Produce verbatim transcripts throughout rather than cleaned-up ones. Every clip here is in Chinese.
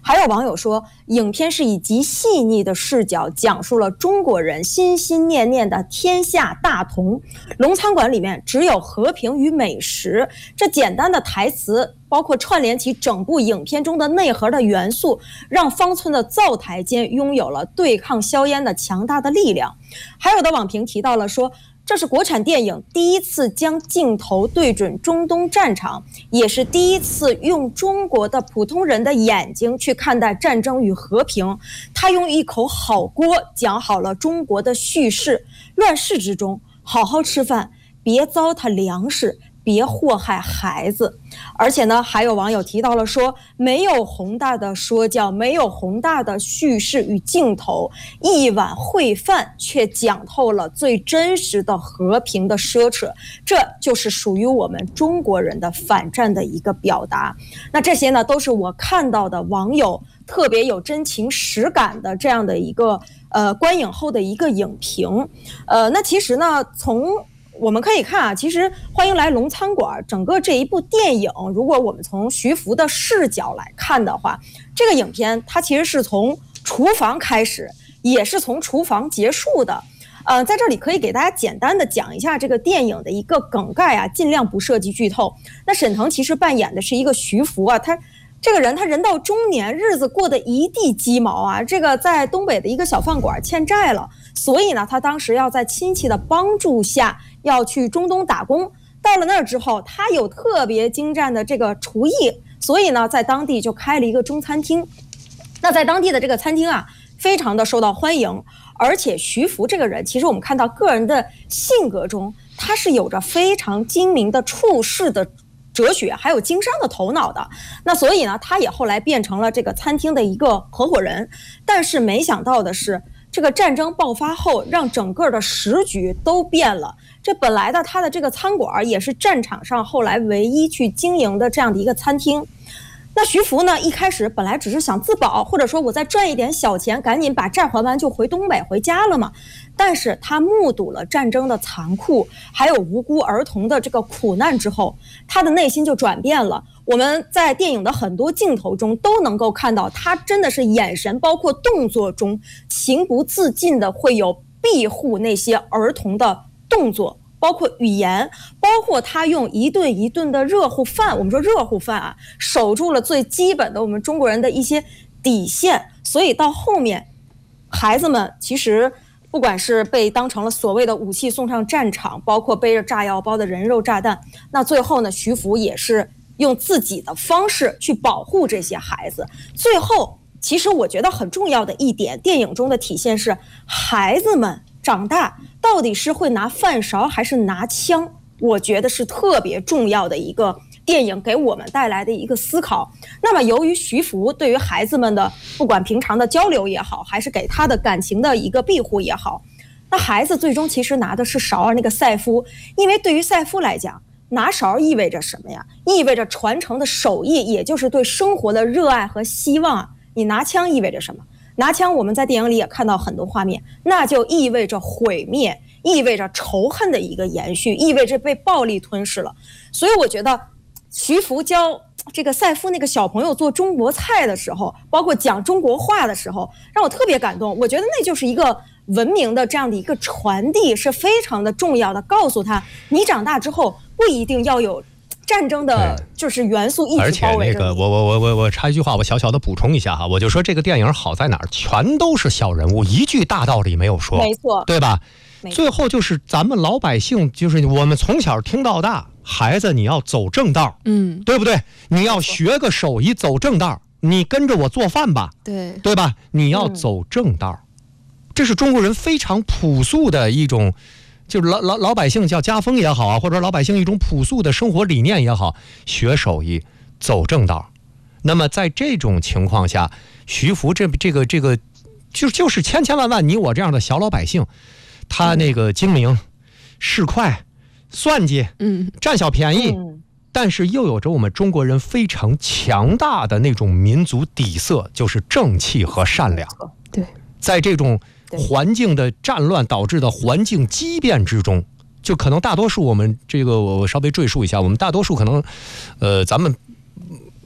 还有网友说，影片是以极细腻的视角讲述了中国人心心念念的天下大同。龙餐馆里面只有和平与美食，这简单的台词包括串联起整部影片中的内核的元素，让方寸的灶台间拥有了对抗硝烟的强大的力量。还有的网评提到了说，这是国产电影第一次将镜头对准中东战场，也是第一次用中国的普通人的眼睛去看待战争与和平。他用一口好锅讲好了中国的叙事：乱世之中，好好吃饭，别糟蹋粮食，别祸害孩子。而且呢，还有网友提到了说，没有宏大的说教，没有宏大的叙事与镜头，一碗烩饭却讲透了最真实的和平的奢侈，这就是属于我们中国人的反战的一个表达。那这些呢，都是我看到的网友特别有真情实感的这样的一个呃观影后的一个影评。呃，那其实呢，从我们可以看啊，其实欢迎来龙餐馆整个这一部电影，如果我们从徐福的视角来看的话，这个影片它其实是从厨房开始，也是从厨房结束的。呃，在这里可以给大家简单的讲一下这个电影的一个梗概啊，尽量不涉及剧透。那沈腾其实扮演的是一个徐福啊，他这个人他人到中年，日子过得一地鸡毛啊，这个在东北的一个小饭馆欠债了，所以呢，他当时要在亲戚的帮助下要去中东打工。到了那儿之后，他有特别精湛的这个厨艺，所以呢，在当地就开了一个中餐厅。那在当地的这个餐厅啊，非常的受到欢迎。而且徐福这个人，其实我们看到个人的性格中，他是有着非常精明的处事的哲学，还有经商的头脑的。那所以呢，他也后来变成了这个餐厅的一个合伙人。但是没想到的是，这个战争爆发后，让整个的时局都变了。这本来的他的这个餐馆也是战场上后来唯一去经营的这样的一个餐厅。那徐福呢，一开始本来只是想自保，或者说我再赚一点小钱，赶紧把债还完就回东北回家了嘛。但是他目睹了战争的残酷，还有无辜儿童的这个苦难之后，他的内心就转变了。我们在电影的很多镜头中都能够看到，他真的是眼神包括动作中情不自禁的会有庇护那些儿童的动作，包括语言，包括他用一顿一顿的热乎饭，我们说热乎饭啊，守住了最基本的我们中国人的一些底线。所以到后面，孩子们其实不管是被当成了所谓的武器送上战场，包括背着炸药包的人肉炸弹，那最后呢，徐福也是用自己的方式去保护这些孩子。最后，其实我觉得很重要的一点，电影中的体现是，孩子们长大到底是会拿饭勺还是拿枪，我觉得是特别重要的一个电影给我们带来的一个思考。那么由于徐福对于孩子们的不管平常的交流也好，还是给他的感情的一个庇护也好，那孩子最终其实拿的是勺儿，那个赛夫。因为对于赛夫来讲，拿勺意味着什么呀？意味着传承的手艺，也就是对生活的热爱和希望啊。你拿枪意味着什么？拿枪我们在电影里也看到很多画面，那就意味着毁灭，意味着仇恨的一个延续，意味着被暴力吞噬了。所以我觉得徐福教这个赛夫那个小朋友做中国菜的时候，包括讲中国话的时候，让我特别感动。我觉得那就是一个文明的这样的一个传递，是非常的重要的，告诉他你长大之后不一定要有战争的就是元素一直包围着你。而且那个我我我我我插一句话，我小小的补充一下哈，我就说这个电影好在哪儿，全都是小人物，一句大道理没有说， 没错， 对吧？最后就是咱们老百姓，就是我们从小听到大，孩子你要走正道， 嗯， 对不对？你要学个手艺走正道，你跟着我做饭吧， 对对吧？你要走正道，嗯、这是中国人非常朴素的一种。就是老老老百姓叫家风也好啊，或者老百姓一种朴素的生活理念也好，学手艺走正道。那么在这种情况下，徐福这这个这个就就是千千万万你我这样的小老百姓，他那个精明、市侩、算计， 嗯， 占小便宜， 嗯， 但是又有着我们中国人非常强大的那种民族底色，就是正气和善良。 对， 在这种环境的战乱导致的环境激变之中，就可能大多数我们这个我稍微赘述一下，我们大多数可能，呃，咱们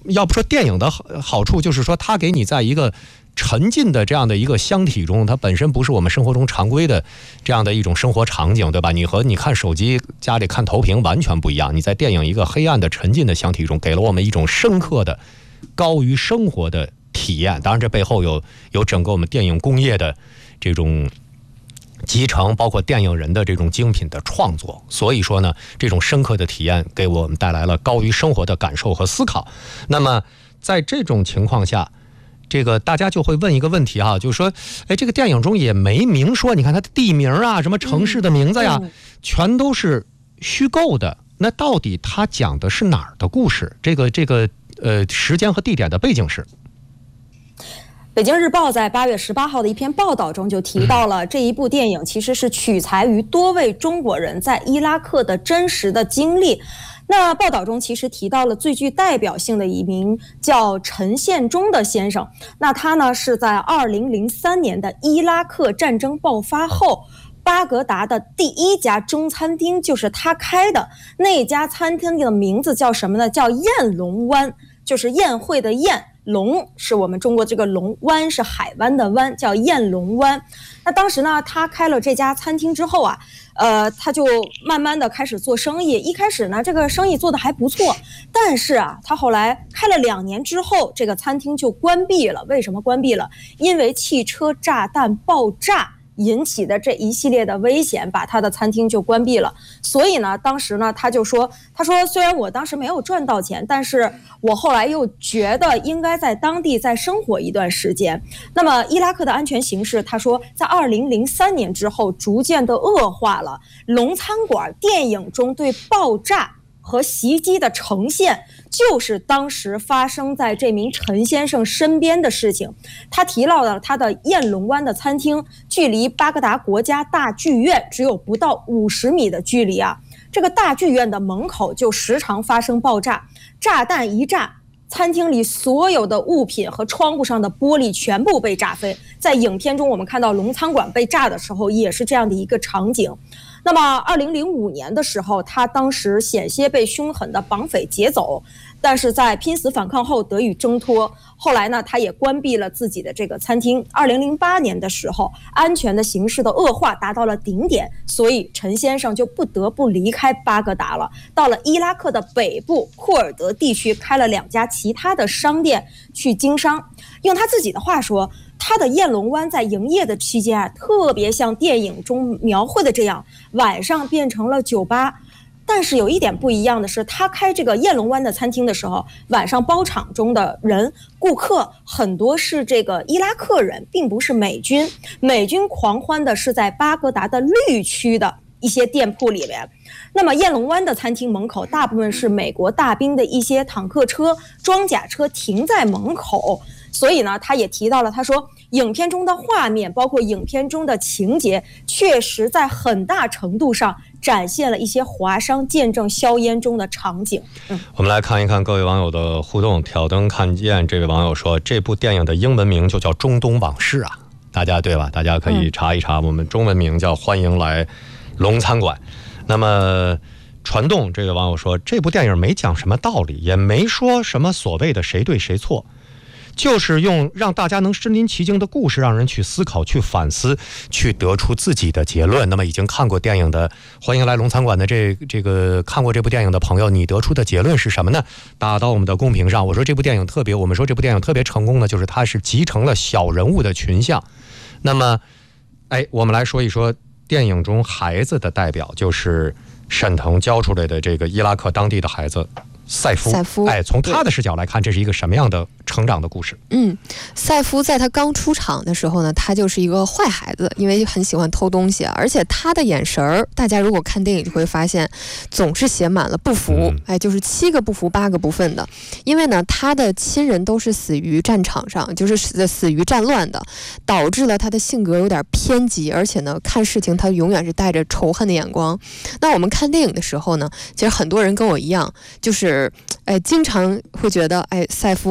要不说电影的好处，就是说它给你在一个沉浸的这样的一个箱体中，它本身不是我们生活中常规的这样的一种生活场景，对吧？你和你看手机家里看投屏完全不一样。你在电影一个黑暗的沉浸的箱体中，给了我们一种深刻的高于生活的体验。当然这背后有有整个我们电影工业的这种集成，包括电影人的这种精品的创作。所以说呢，这种深刻的体验给我们带来了高于生活的感受和思考。那么在这种情况下，这个大家就会问一个问题哈、啊，就是说，哎，这个电影中也没明说，你看它的地名啊，什么城市的名字呀，全都是虚构的。那到底它讲的是哪儿的故事？这个这个呃，时间和地点的背景是？ 北京日报在八月十八号的一篇报道中就提到了，这一部电影其实是取材于多位中国人在伊拉克的真实的经历。那报道中其实提到了最具代表性的一名叫陈宪忠的先生。那他呢是在二零零三年的伊拉克战争爆发后，巴格达的第一家中餐厅就是他开的。那家餐厅的名字叫什么呢？叫宴龙湾，就是宴会的宴，龙是我们中国这个龙，湾是海湾的湾，叫宴龙湾。那当时呢，他开了这家餐厅之后啊，呃，他就慢慢的开始做生意。一开始呢，这个生意做得还不错，但是啊，他后来开了两年之后，这个餐厅就关闭了。为什么关闭了？因为汽车炸弹爆炸引起的这一系列的危险，把他的餐厅就关闭了。所以呢，当时呢，他就说，他说虽然我当时没有赚到钱，但是我后来又觉得应该在当地再生活一段时间。那么伊拉克的安全形势，他说在二零零三年之后逐渐的恶化了。龙餐馆电影中对爆炸和袭击的呈现，就是当时发生在这名陈先生身边的事情。他提到了他的宴龙湾的餐厅距离巴格达国家大剧院只有不到五十米的距离啊。这个大剧院的门口就时常发生爆炸，炸弹一炸，餐厅里所有的物品和窗户上的玻璃全部被炸飞。在影片中我们看到龙餐馆被炸的时候也是这样的一个场景。那么二零零五年的时候，他当时险些被凶狠的绑匪劫走，但是在拼死反抗后得以挣脱。后来呢，他也关闭了自己的这个餐厅。二零零八年的时候，安全的形势的恶化达到了顶点，所以陈先生就不得不离开巴格达了，到了伊拉克的北部库尔德地区开了两家其他的商店去经商。用他自己的话说，他的宴龙湾在营业的期间啊，特别像电影中描绘的这样，晚上变成了酒吧。但是有一点不一样的是，他开这个宴龙湾的餐厅的时候，晚上包场中的人顾客很多是这个伊拉克人，并不是美军。美军狂欢的是在巴格达的绿区的一些店铺里面。那么宴龙湾的餐厅门口大部分是美国大兵的一些坦克车、装甲车停在门口。所以呢，他也提到了，他说影片中的画面包括影片中的情节确实在很大程度上展现了一些华商见证硝烟中的场景。嗯， 我们来看一看各位网友的互动。挑灯看见这位网友说，这部电影的英文名就叫《中东往事》啊，大家对吧？大家可以查一查，我们中文名叫《欢迎来龙餐馆》。那么传动这位网友说，这部电影没讲什么道理，也没说什么所谓的谁对谁错，就是用让大家能身临其境的故事，让人去思考、去反思、去得出自己的结论。那么已经看过电影的，欢迎来龙餐馆的这这个看过这部电影的朋友，你得出的结论是什么呢？打到我们的公屏上。我说这部电影特别，我们说这部电影特别成功的就是它是集成了小人物的群像。那么，哎，我们来说一说电影中孩子的代表，就是沈腾教出来的这个伊拉克当地的孩子赛夫。 赛夫， 哎，从他的视角来看，这是一个什么样的成长的故事？ 嗯，赛夫在他刚出场的时候呢，他就是一个坏孩子，因为很喜欢偷东西，而且他的眼神儿，大家如果看电影就会发现，总是写满了不服，嗯、哎，就是七个不服八个不忿的。因为呢，他的亲人都是死于战场上，就是死死于战乱的，导致了他的性格有点偏激，而且呢，看事情他永远是带着仇恨的眼光。那我们看电影的时候呢，其实很多人跟我一样，就是。哎，经常会觉得，哎，赛夫可能满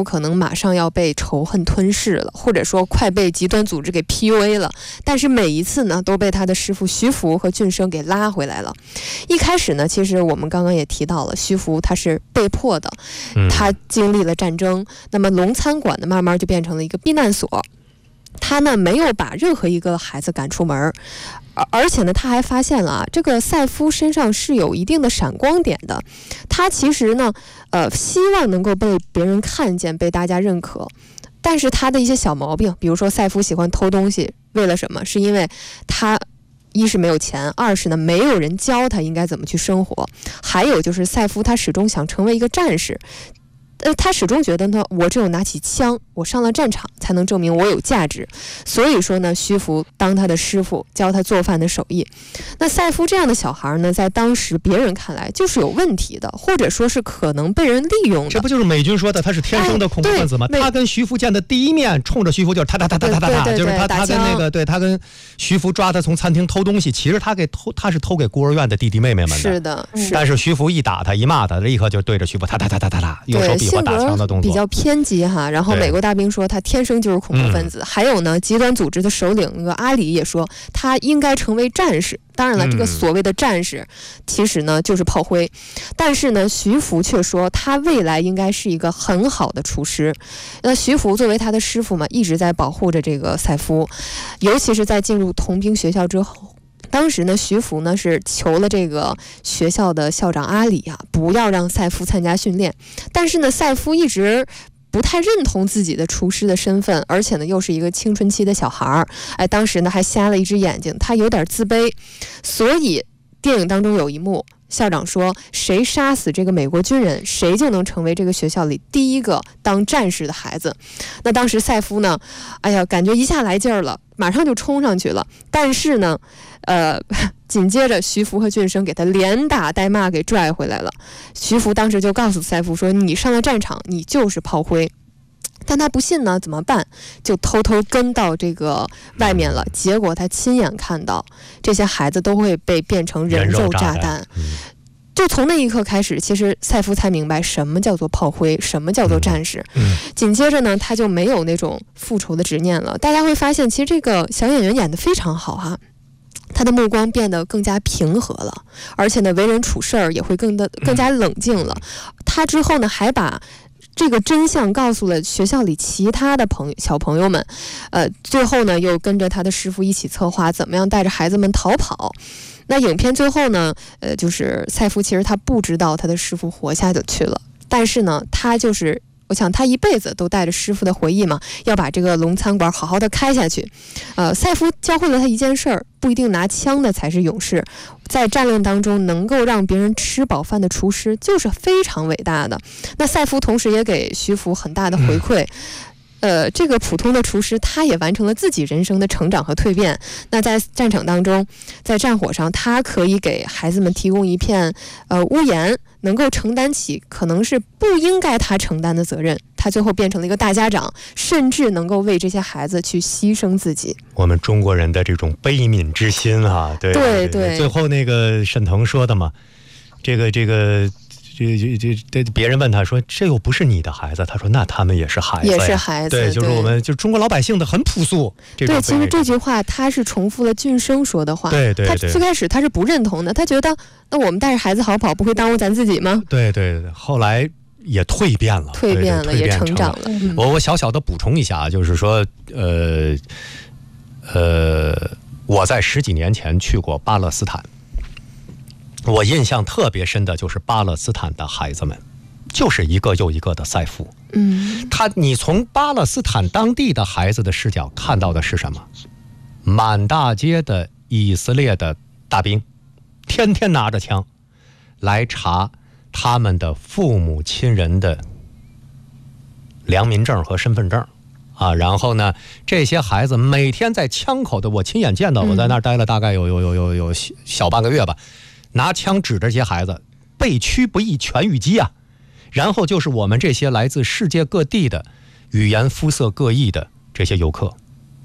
马上要被仇恨吞噬了，或者说快被极端组织给 P U A 了。但是每一次呢，都被他的师傅徐福和俊生给拉回来了。一开始呢，其实我们刚刚也提到了，徐福他是被迫的，他经历了战争，那么龙餐馆呢，慢慢就变成了一个避难所。他呢没有把任何一个孩子赶出门，而而且呢他还发现了啊，这个赛夫身上是有一定的闪光点的。他其实呢呃希望能够被别人看见，被大家认可，但是他的一些小毛病，比如说赛夫喜欢偷东西，为了什么？是因为他一是没有钱，二是呢没有人教他应该怎么去生活，还有就是赛夫他始终想成为一个战士。呃，他始终觉得呢，我只有拿起枪，我上了战场，才能证明我有价值。所以说呢，徐福当他的师傅，教他做饭的手艺。那赛夫这样的小孩呢，在当时别人看来就是有问题的，或者说是可能被人利用的。 这不就是美军说的他是天生的恐怖分子吗？哎、他跟徐福见的第一面，冲着徐福就是他他他他他他他，就是他他跟那个对他跟徐福抓他从餐厅偷东西，其实他给偷他是偷给孤儿院的弟弟妹妹们的。 是的，是但是徐福一打他一骂他，立刻就对着徐福他他他他他他用手比划打枪的动作。 比较偏激哈，然后美国大兵说他天生就是恐怖分子，还有呢，极端组织的首领那个阿里也说他应该成为战士。当然了，这个所谓的战士，其实呢就是炮灰。但是呢，徐福却说他未来应该是一个很好的厨师。那徐福作为他的师傅嘛，一直在保护着这个赛夫，尤其是在进入童兵学校之后。当时呢，徐福呢是求了这个学校的校长阿里啊，不要让赛夫参加训练。但是呢，赛夫一直不太认同自己的厨师的身份，而且呢又是一个青春期的小孩儿，哎，当时呢还瞎了一只眼睛，他有点自卑。所以电影当中有一幕，校长说谁杀死这个美国军人，谁就能成为这个学校里第一个当战士的孩子。那当时赛夫呢，哎呀，感觉一下来劲儿了，马上就冲上去了。但是呢呃，紧接着徐福和俊生给他连打带骂给拽回来了。徐福当时就告诉赛夫说，你上了战场，你就是炮灰。但他不信呢，怎么办？就偷偷跟到这个外面了。结果他亲眼看到这些孩子都会被变成人肉炸弹。就从那一刻开始，其实赛夫才明白什么叫做炮灰，什么叫做战士。紧接着呢，他就没有那种复仇的执念了。大家会发现，其实这个小演员演得非常好哈、啊。他的目光变得更加平和了，而且呢，为人处事儿也会更的更加冷静了。他之后呢，还把这个真相告诉了学校里其他的朋友小朋友们，呃，最后呢，又跟着他的师傅一起策划怎么样带着孩子们逃跑。那影片最后呢，呃，就是赛夫其实他不知道他的师傅活下去了，但是呢，他就是。我想他一辈子都带着师傅的回忆嘛，要把这个龙餐馆好好的开下去。呃，赛夫教会了他一件事儿，不一定拿枪的才是勇士，在战乱当中能够让别人吃饱饭的厨师就是非常伟大的。那赛夫同时也给徐福很大的回馈。呃，这个普通的厨师，他也完成了自己人生的成长和蜕变。那在战场当中，在战火上，他可以给孩子们提供一片呃屋檐，能够承担起可能是不应该他承担的责任。他最后变成了一个大家长，甚至能够为这些孩子去牺牲自己。 我们中国人的这种悲悯之心啊，对对 对, 对。 最后那个沈腾说的嘛，这个这个。这这这别人问他说，这又不是你的孩子，他说那他们也是孩子， 也是孩子。 对，就是我们就中国老百姓的很朴素。 对，其实这句话他是重复了俊生说的话。 对对对。 他最开始他是不认同的，他觉得那我们带着孩子好跑，不会耽误咱自己吗？ 对对对。后来也蜕变了， 蜕变了，也成长了。嗯、 我我小小的补充一下，就是说，呃呃，我在十几年前去过巴勒斯坦。我印象特别深的就是巴勒斯坦的孩子们，就是一个又一个的赛夫。 嗯， 他你从巴勒斯坦当地的孩子的视角看到的是什么？满大街的以色列的大兵，天天拿着枪来查他们的父母亲人的良民证和身份证啊，然后呢，这些孩子每天在枪口的，我亲眼见到，我在那儿待了大概有有有有有小半个月吧。拿枪指着这些孩子，被驱不役，全狱机啊！然后就是我们这些来自世界各地的、语言肤色各异的这些游客，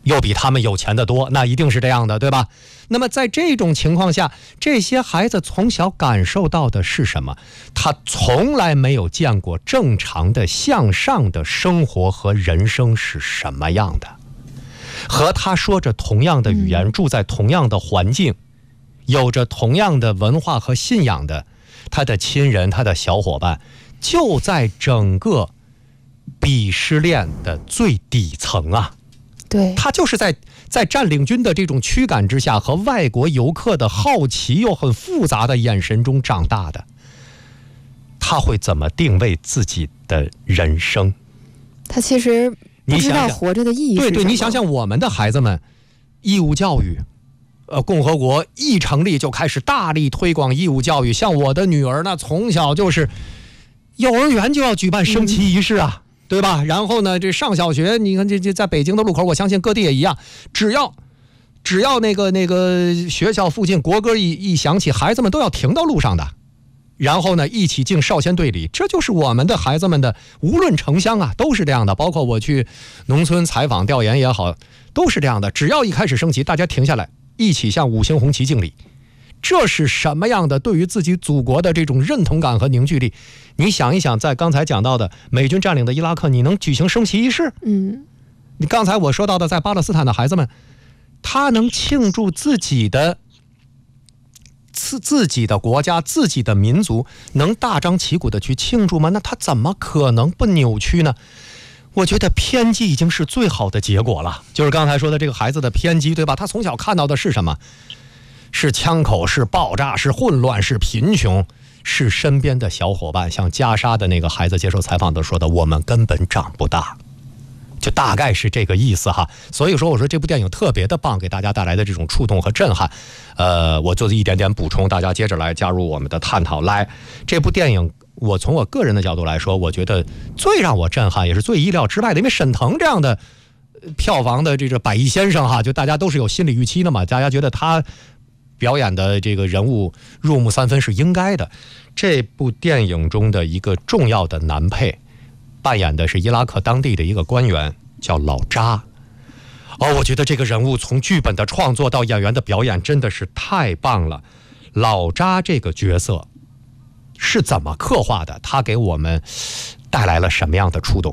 又比他们有钱的多，那一定是这样的，对吧？那么在这种情况下，这些孩子从小感受到的是什么？他从来没有见过正常的向上的生活和人生是什么样的。和他说着同样的语言，住在同样的环境，有着同样的文化和信仰的他的亲人，他的小伙伴，就在整个鄙视链的最底层啊。 对， 他就是在在占领军的这种驱赶之下，和外国游客的好奇又很复杂的眼神中长大的。他会怎么定位自己的人生？ 他其实不知道活着的意义是什么。 对对，你想想我们的孩子们，义务教育，呃，共和国一成立就开始大力推广义务教育。像我的女儿呢，从小就是幼儿园就要举办升旗仪式啊。嗯，对吧？然后呢，这上小学，你看这这在北京的路口，我相信各地也一样，只要只要那个那个学校附近国歌一一响起，孩子们都要停到路上的，然后呢一起进少先队里。这就是我们的孩子们的，无论城乡啊，都是这样的。包括我去农村采访调研也好，都是这样的。只要一开始升旗，大家停下来，一起向五星红旗敬礼。这是什么样的对于自己祖国的这种认同感和凝聚力？你想一想，在刚才讲到的美军占领的伊拉克，你能举行升旗仪式？ 嗯， 你刚才我说到的在巴勒斯坦的孩子们，他能庆祝自己的自自己的国家、自己的民族，能大张旗鼓的去庆祝吗？那他怎么可能不扭曲呢？我觉得偏激已经是最好的结果了，就是刚才说的这个孩子的偏激，对吧？他从小看到的是什么？是枪口，是爆炸，是混乱，是贫穷，是身边的小伙伴。像加沙的那个孩子接受采访的说的，我们根本长不大，就大概是这个意思哈。所以说我说这部电影特别的棒，给大家带来的这种触动和震撼。呃，我做一点点补充，大家接着来加入我们的探讨。来，这部电影我从我个人的角度来说，我觉得最让我震撼，也是最意料之外的，因为沈腾这样的票房的这个百亿先生哈，就大家都是有心理预期的嘛，大家觉得他表演的这个人物入木三分是应该的。这部电影中的一个重要的男配扮演的是伊拉克当地的一个官员，叫老扎。哦，我觉得这个人物从剧本的创作到演员的表演真的是太棒了。老扎这个角色是怎么刻画的？他给我们带来了什么样的触动？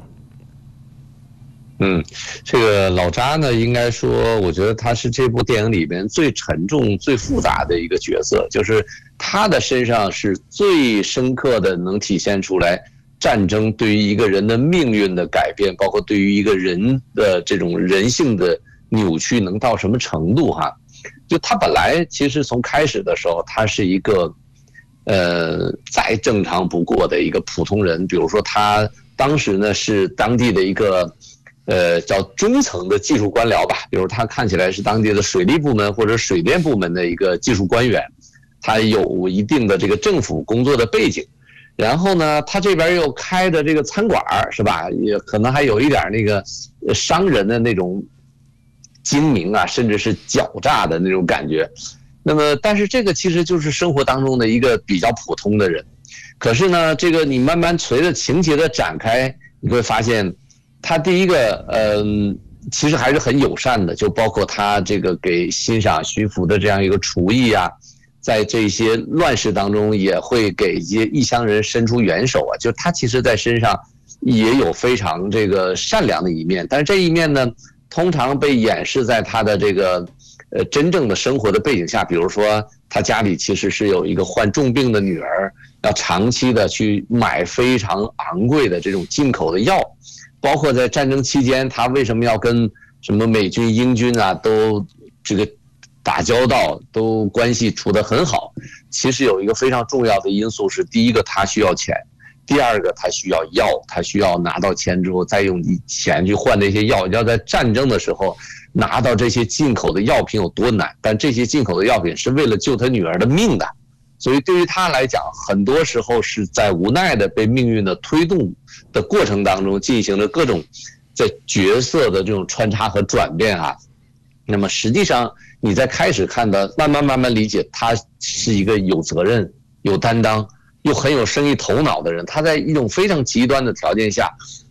嗯，这个老扎呢，应该说，我觉得他是这部电影里面最沉重、最复杂的一个角色，就是他的身上是最深刻的能体现出来战争对于一个人的命运的改变，包括对于一个人的这种人性的扭曲能到什么程度哈。就他本来其实从开始的时候，他是一个呃再正常不过的一个普通人，比如说他当时呢是当地的一个呃，叫中层的技术官僚吧，比如他看起来是当地的水利部门或者水电部门的一个技术官员，他有一定的这个政府工作的背景，然后呢，他这边又开的这个餐馆是吧，也可能还有一点那个商人的那种精明啊，甚至是狡诈的那种感觉。那么，但是这个其实就是生活当中的一个比较普通的人，可是呢，这个你慢慢随着情节的展开，你会发现。他第一个，嗯，其实还是很友善的，就包括他这个给欣赏徐福的这样一个厨艺啊，在这些乱世当中也会给一些异乡人伸出援手啊，就他其实在身上也有非常这个善良的一面，但是这一面呢，通常被掩饰在他的这个呃真正的生活的背景下，比如说他家里其实是有一个患重病的女儿，要长期的去买非常昂贵的这种进口的药。包括在战争期间，他为什么要跟什么美军、英军啊都这个打交道，都关系处得很好。其实有一个非常重要的因素是，第一个他需要钱，第二个他需要药，他需要拿到钱之后再用钱去换那些药。要在战争的时候拿到这些进口的药品有多难，但这些进口的药品是为了救他女儿的命的。所以对于他来讲，很多时候是在无奈的被命运的推动的过程当中进行了各种在角色的这种穿插和转变啊。那么实际上你在开始看到慢慢慢慢理解，他是一个有责任、有担当又很有生意头脑的人。他在一种非常极端的条件下，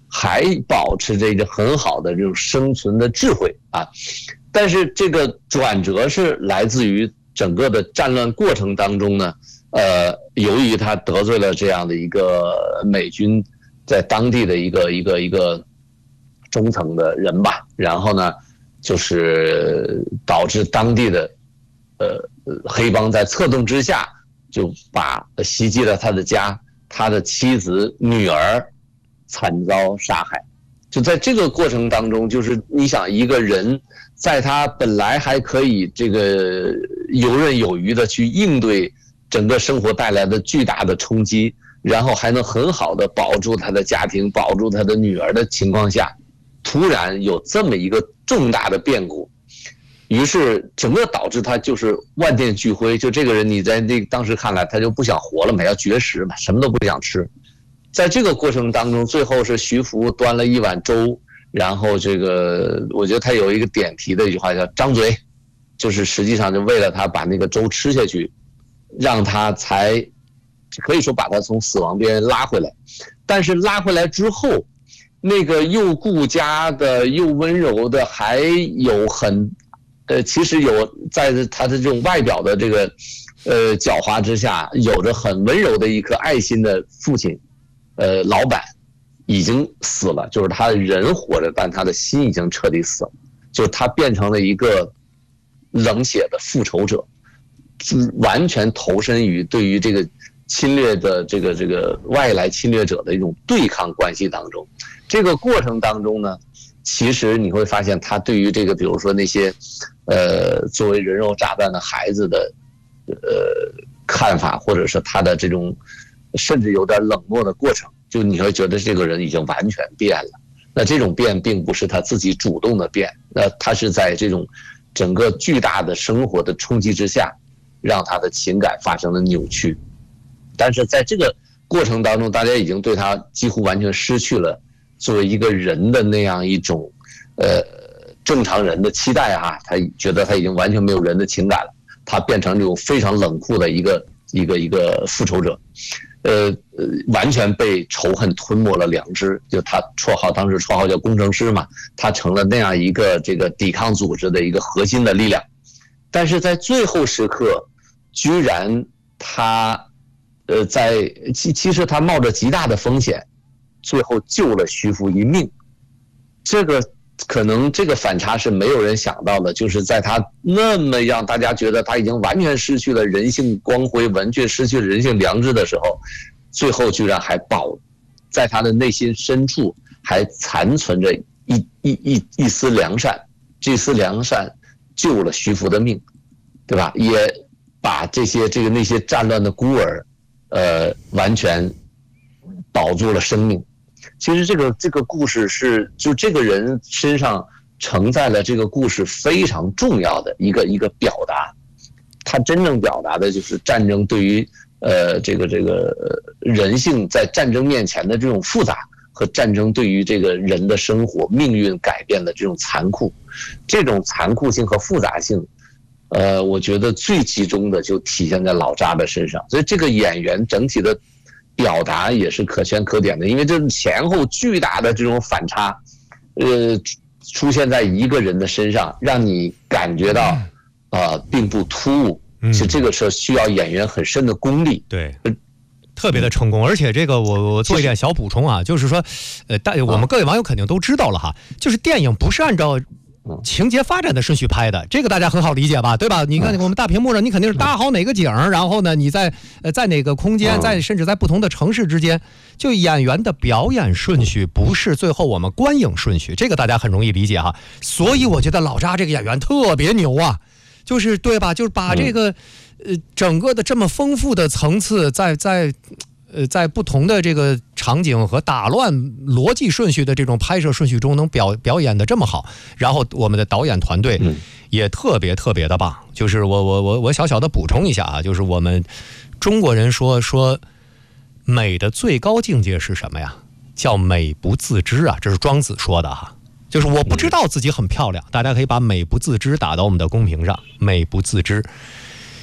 还保持着一个很好的这种生存的智慧啊。但是这个转折是来自于整个的战乱过程当中呢，呃，由于他得罪了这样的一个美军在当地的一个一个一个中层的人吧，然后呢，就是导致当地的呃黑帮在策动之下，就把袭击了他的家，他的妻子、女儿惨遭杀害。就在这个过程当中，就是你想一个人在他本来还可以这个游刃有余的去应对整个生活带来的巨大的冲击，然后还能很好的保住他的家庭，保住他的女儿的情况下，突然有这么一个重大的变故，于是整个导致他就是万念俱灰。就这个人你在那当时看来他就不想活了嘛，要绝食嘛，什么都不想吃。在这个过程当中，最后是徐福端了一碗粥，然后这个我觉得他有一个点题的一句话叫张嘴，就是实际上就为了他把那个粥吃下去，让他才可以说把他从死亡边缘拉回来。但是拉回来之后，那个又顾家的又温柔的，还有很呃其实有在他的这种外表的这个呃狡猾之下，有着很温柔的一颗爱心的父亲，呃，老板已经死了，就是他人活着，但他的心已经彻底死了，就是他变成了一个冷血的复仇者，完全投身于对于这个侵略的这个这个外来侵略者的一种对抗关系当中。这个过程当中呢，其实你会发现他对于这个比如说那些呃作为人肉炸弹的孩子的呃看法，或者是他的这种甚至有点冷漠的过程，就你会觉得这个人已经完全变了。那这种变并不是他自己主动的变，那他是在这种整个巨大的生活的冲击之下，让他的情感发生了扭曲。但是在这个过程当中，大家已经对他几乎完全失去了作为一个人的那样一种呃正常人的期待啊，他觉得他已经完全没有人的情感了，他变成这种非常冷酷的一个一个一个复仇者。呃，完全被仇恨吞没了良知，就他绰号当时绰号叫工程师嘛，他成了那样一个这个抵抗组织的一个核心的力量。但是在最后时刻，居然他，呃，在其其实他冒着极大的风险，最后救了徐福一命。这个可能这个反差是没有人想到的，就是在他那么让大家觉得他已经完全失去了人性光辉，完全失去了人性良知的时候，最后居然还保在他的内心深处还残存着一一一一丝良善，这丝良善救了徐福的命，对吧？也把这些这个那些战乱的孤儿，呃，完全保住了生命。其实这个这个故事是就这个人身上承载了这个故事非常重要的一个一个表达，他真正表达的就是战争对于呃这个这个人性在战争面前的这种复杂，和战争对于这个人的生活命运改变的这种残酷，这种残酷性和复杂性，呃，我觉得最集中的就体现在老扎的身上，所以这个演员整体的表达也是可圈可点的，因为这前后巨大的这种反差，呃，出现在一个人的身上，让你感觉到啊、呃，并不突兀。其实这个是需要演员很深的功力。 对。特别的成功，而且这个我我做一点小补充啊，就是说，呃，但我们各位网友肯定都知道了哈，就是电影不是按照情节发展的顺序拍的，这个大家很好理解吧，对吧？你看我们大屏幕上，你肯定是搭好哪个景，然后呢，你在呃在哪个空间，在甚至在不同的城市之间，就演员的表演顺序不是最后我们观影顺序，这个大家很容易理解哈。所以我觉得老扎这个演员特别牛啊，就是对吧？就是把这个呃整个的这么丰富的层次，在在。呃，在不同的这个场景和打乱逻辑顺序的这种拍摄顺序中，能表表演的这么好，然后我们的导演团队也特别特别的棒。就是我我我我小小的补充一下啊，就是我们中国人说说美的最高境界是什么呀？叫美不自知啊，这是庄子说的哈。就是我不知道自己很漂亮，大家可以把美不自知打到我们的公屏上，美不自知。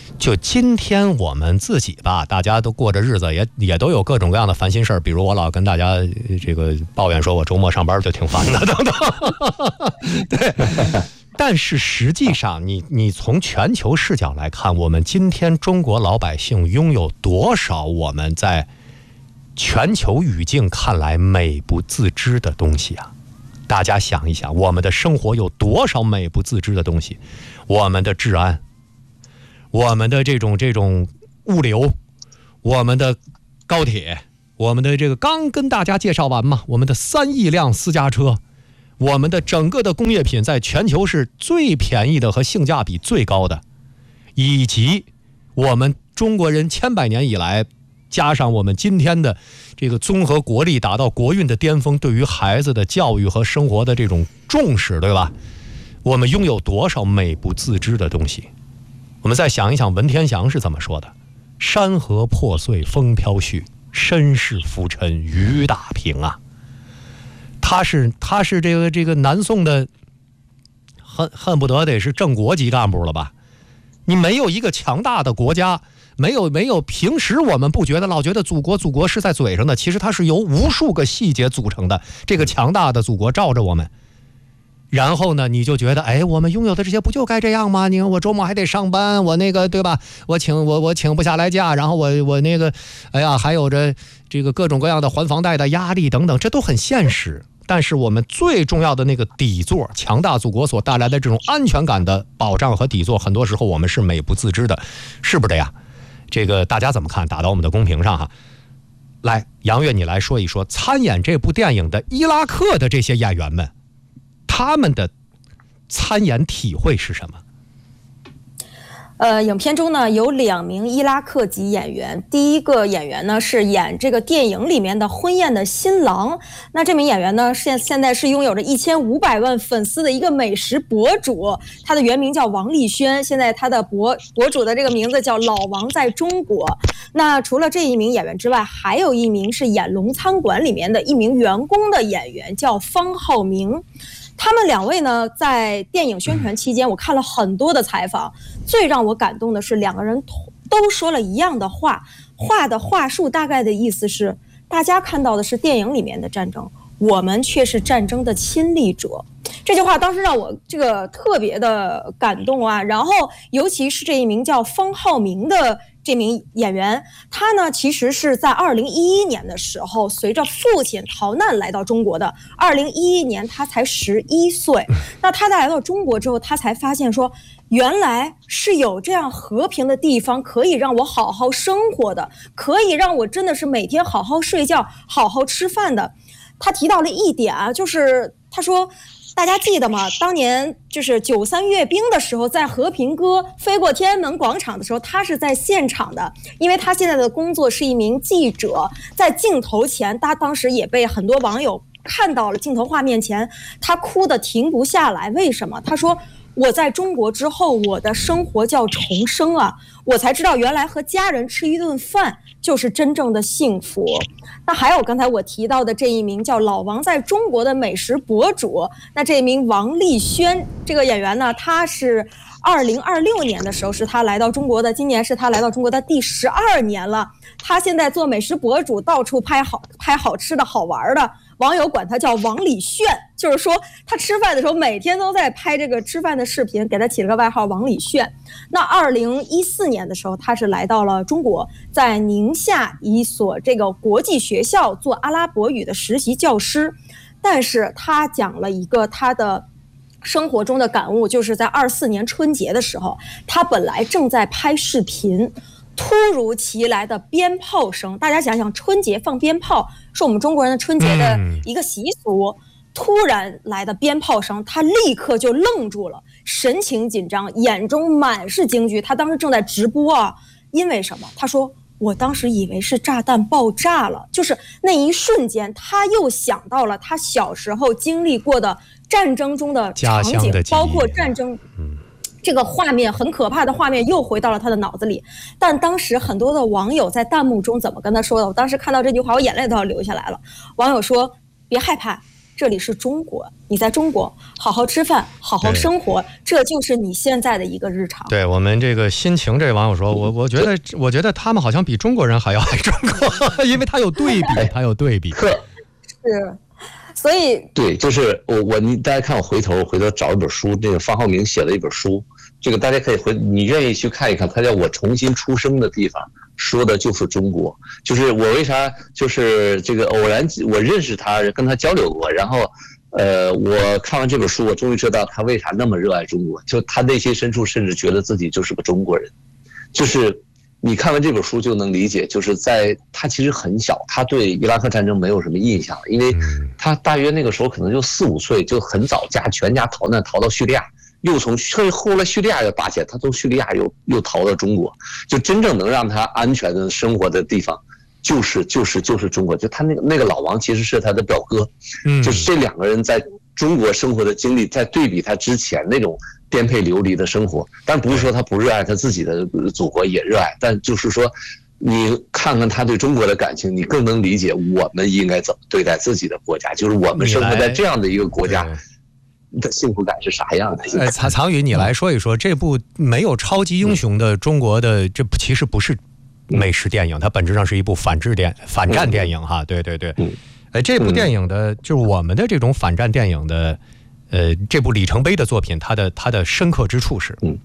就今天我们自己吧，大家都过着日子也，也也都有各种各样的烦心事儿。比如我老跟大家这个抱怨说，我周末上班就挺烦的，等等。对，但是实际上你，你你从全球视角来看，我们今天中国老百姓拥有多少我们在全球语境看来美不自知的东西啊？大家想一想，我们的生活有多少美不自知的东西？我们的治安。我们的这种这种物流，我们的高铁，我们的这个刚跟大家介绍完嘛，我们的三亿辆私家车，我们的整个的工业品在全球是最便宜的和性价比最高的，以及我们中国人千百年以来，加上我们今天的这个综合国力达到国运的巅峰，对于孩子的教育和生活的这种重视，对吧？我们拥有多少美不自知的东西？我们再想一想文天祥是怎么说的：山河破碎风飘絮，身世浮沉雨打萍啊。他是他是这个这个南宋的恨恨不得得是正国级干部了吧？你没有一个强大的国家，没有没有平时我们不觉得老觉得祖国祖国是在嘴上的，其实它是由无数个细节组成的。这个强大的祖国罩着我们。然后呢，你就觉得，哎，我们拥有的这些不就该这样吗？你看我周末还得上班，我那个对吧？我请我我请不下来假，然后我我那个，哎呀，还有着这个各种各样的还房贷的压力等等，这都很现实。但是我们最重要的那个底座，强大祖国所带来的这种安全感的保障和底座，很多时候我们是美不自知的，是不是这样？这个大家怎么看？打到我们的公屏上哈。来，杨越，你来说一说参演这部电影的伊拉克的这些演员们。他们的参演体会是什么？ 呃，影片中呢有两名伊拉克籍演员，第一个演员呢是演这个电影里面的婚宴的新郎，那这名演员呢现现在是拥有着一千五百万粉丝的一个美食博主，他的原名叫王丽轩，现在他的博博主的这个名字叫老王在中国。那除了这一名演员之外，还有一名是演龙餐馆里面的一名员工的演员，叫方浩明。他们两位呢，在电影宣传期间，我看了很多的采访，最让我感动的是两个人都说了一样的话，话的话术大概的意思是，大家看到的是电影里面的战争，我们却是战争的亲历者。这句话当时让我这个特别的感动啊，然后尤其是这一名叫方浩明的这名演员，他呢其实是在二零一一年的时候随着父亲逃难来到中国的。二零一一年他才十一岁，那他在来到中国之后，他才发现说，原来是有这样和平的地方可以让我好好生活的，可以让我真的是每天好好睡觉、好好吃饭的。他提到了一点啊，就是他说，大家记得吗？当年就是九三阅兵的时候，在和平鸽飞过天安门广场的时候，他是在现场的，因为他现在的工作是一名记者，在镜头前，他当时也被很多网友看到了镜头画面前，他哭得停不下来。为什么？他说，我在中国之后，我的生活叫重生啊！我才知道，原来和家人吃一顿饭就是真正的幸福。那还有刚才我提到的这一名叫老王在中国的美食博主，那这一名王丽轩这个演员呢，他是二零二六年的时候是他来到中国的，今年是他来到中国的第十二年了。他现在做美食博主，到处拍好拍好吃的好玩的。网友管他叫王李炫，就是说他吃饭的时候每天都在拍这个吃饭的视频，给他起了个外号王李炫。那二零一四年的时候，他是来到了中国，在宁夏一所这个国际学校做阿拉伯语的实习教师。但是他讲了一个他的生活中的感悟，就是在二四年春节的时候，他本来正在拍视频，突如其来的鞭炮声，大家想想，春节放鞭炮是我们中国人的春节的一个习俗，突然来的鞭炮声，他立刻就愣住了，神情紧张，眼中满是惊惧。他当时正在直播啊，因为什么？他说，我当时以为是炸弹爆炸了，就是那一瞬间，他又想到了他小时候经历过的战争中的场景，包括战争。嗯，这个画面很可怕的画面又回到了他的脑子里。但当时很多的网友在弹幕中怎么跟他说的？我当时看到这句话，我眼泪都要流下来了。网友说，别害怕， 这里是中国，你在中国好好吃饭，好好生活，这就是你现在的一个日常。 对我们这个心情，这网友说，我我觉得我觉得他们好像比中国人还要爱中国，因为他有对比，他有对比。 是，所以对，就是我我你大家看我回头回头找一本书，这个方浩明写了一本书，这个大家可以回，你愿意去看一看，它叫《我重新出生的地方》，说的就是中国。就是我为啥就是这个偶然我认识他，跟他交流过，然后呃，我看完这本书，我终于知道他为啥那么热爱中国，就他内心深处甚至觉得自己就是个中国人。就是你看完这本书就能理解，就是在他其实很小，他对伊拉克战争没有什么印象，因为他大约那个时候可能就四五岁，就很早家全家逃难逃到叙利亚，又从后来叙利亚又打起来，他从叙利亚又又逃到中国，就真正能让他安全的生活的地方，就是就是就是中国。就他那个那个老王其实是他的表哥，就是这两个人在中国生活的经历，在对比他之前那种颠沛流离的生活，但不是说他不热爱他自己的祖国，也热爱，但就是说你看看他对中国的感情，你更能理解我们应该怎么对待自己的国家，就是我们生活在这样的一个国家的幸福感是啥样的。 哎，曹曹宇，你来说一说这部没有超级英雄的中国的，这其实不是美食电影，它本质上是一部反制电反战电影哈。对对对，哎，这部电影的就是我们的这种反战电影的，呃，这部里程碑的作品，它的它的深刻之处是， 嗯，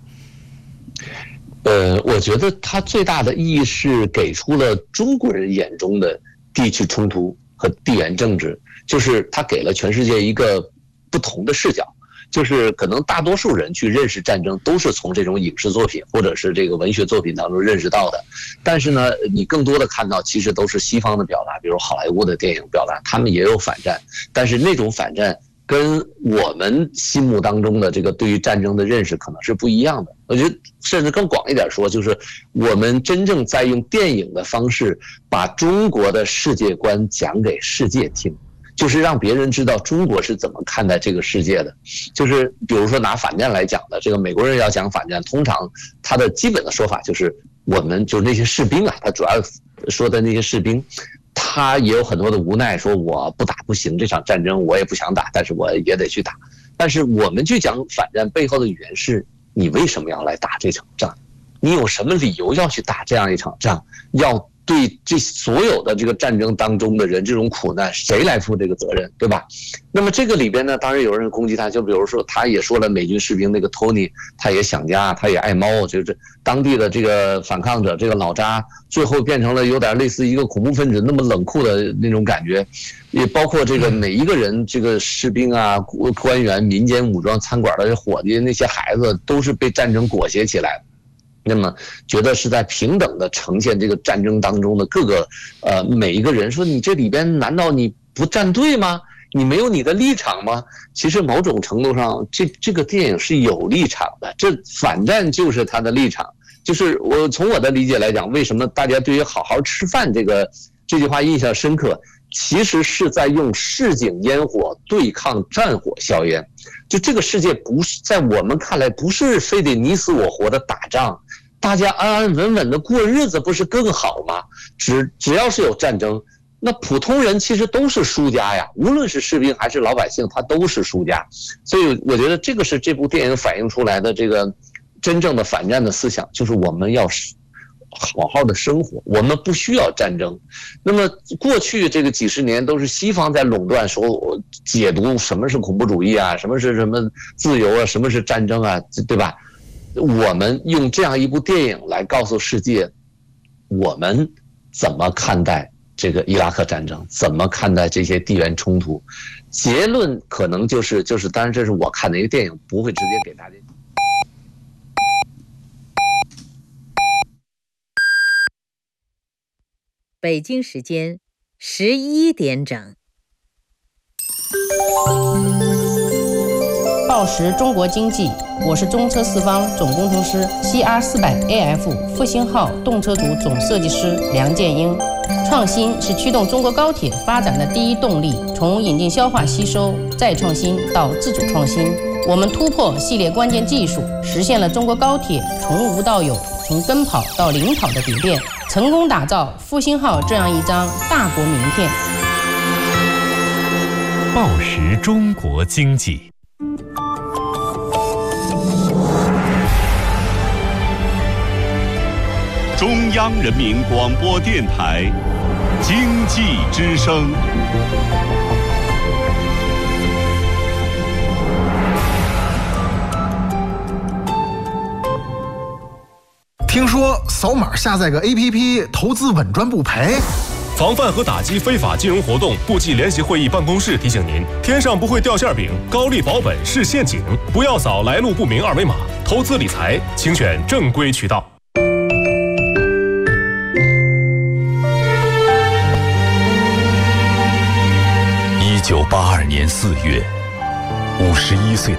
呃，我觉得它最大的意义是给出了中国人眼中的地区冲突和地缘政治，就是它给了全世界一个不同的视角。就是可能大多数人去认识战争都是从这种影视作品或者是这个文学作品当中认识到的，但是呢，你更多的看到其实都是西方的表达，比如好莱坞的电影表达，他们也有反战，但是那种反战跟我们心目当中的这个对于战争的认识可能是不一样的。我觉得甚至更广一点说，就是我们真正在用电影的方式把中国的世界观讲给世界听，就是让别人知道中国是怎么看待这个世界的。就是比如说拿反战来讲的，这个美国人要讲反战，通常他的基本的说法就是我们就是那些士兵啊，他主要说的那些士兵，他也有很多的无奈，说我不打不行，这场战争我也不想打，但是我也得去打。但是我们去讲反战背后的语言是，你为什么要来打这场仗？你有什么理由要去打这样一场仗？要对这所有的这个战争当中的人这种苦难，谁来负这个责任，对吧？那么这个里边呢，当然有人攻击他，就比如说他也说了，美军士兵那个托尼，他也想家，他也爱猫，就是当地的这个反抗者，这个老扎，最后变成了有点类似一个恐怖分子那么冷酷的那种感觉，也包括这个每一个人，这个士兵啊、官员、民间武装、餐馆的伙计，那些孩子都是被战争裹挟起来的。那么觉得是在平等的呈现这个战争当中的各个呃每一个人，说你这里边难道你不站队吗？你没有你的立场吗？其实某种程度上，这这个电影是有立场的，这反战就是他的立场。就是我从我的理解来讲，为什么大家对于好好吃饭这个这句话印象深刻，其实是在用市井烟火对抗战火硝烟。就这个世界不是在我们看来不是非得你死我活的打仗，大家安安稳稳的过日子不是更好吗？只只要是有战争，那普通人其实都是输家呀，无论是士兵还是老百姓，他都是输家。所以我觉得这个是这部电影反映出来的这个真正的反战的思想，就是我们要好好的生活，我们不需要战争。那么过去这个几十年都是西方在垄断，说解读什么是恐怖主义啊，什么是什么自由啊，什么是战争啊，对吧？我们用这样一部电影来告诉世界，我们怎么看待这个伊拉克战争，怎么看待这些地缘冲突。结论可能就是就是，当然这是我看的一个电影，不会直接给大家。 北京时间十一点整。 报时中国经济，我是中车四方总工程师 C R 四百 A F 复兴号动车组总设计师梁建英。创新是驱动中国高铁发展的第一动力，从引进消化吸收再创新到自主创新，我们突破系列关键技术，实现了中国高铁从无到有、从跟跑到领跑的蝶变，成功打造复兴号这样一张大国名片。 报时中国经济。 中央人民广播电台经济之声。 听说扫码下载个 A P P， 投资稳赚不赔。 防范和打击非法金融活动，部际联席会议办公室提醒您：天上不会掉馅饼，高利保本是陷阱，不要扫来路不明二维码。投资理财，请选正规渠道。 一九八二年四月，五十一岁的